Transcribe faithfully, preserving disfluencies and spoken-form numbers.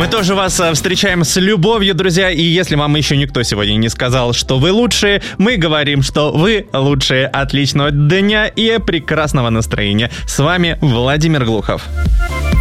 Мы тоже вас встречаем с любовью, друзья. И если вам еще никто сегодня не сказал, что вы лучшие, мы говорим, что вы лучшие. Отличного дня и прекрасного настроения. С вами Владимир Глухов.